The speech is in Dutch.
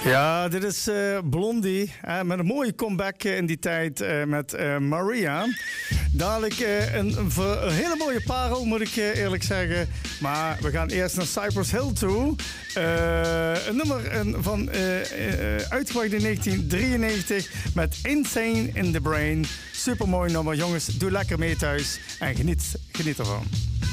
Ja, dit is Blondie. Met een mooie comeback in die tijd met Maria. Dadelijk een hele mooie parel, moet ik eerlijk zeggen. Maar we gaan eerst naar Cypress Hill toe. Een nummer van uitgebracht in 1993 met Insane in the Brain. Supermooi nummer. Jongens, doe lekker mee thuis en geniet ervan.